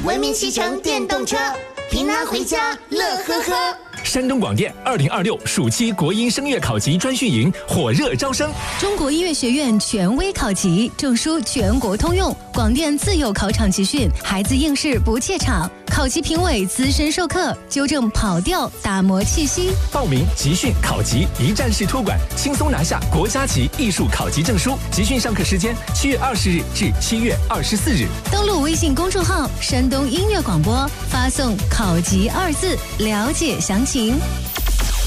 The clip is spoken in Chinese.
文明骑乘电动车，平安回家乐呵呵。 山东广电2026暑期国音声乐考级专训营火热招生， 中国音乐学院权威考级，证书全国通用，广电自有考场集训，孩子应试不怯场。考级评委资深授课，纠正跑调，打磨气息。 报名集训考级一站式托管，轻松拿下国家级艺术考级证书。集训上课时间7月20日至7月24日。 登录微信公众号山东音乐广播，发送考级2字了解详情。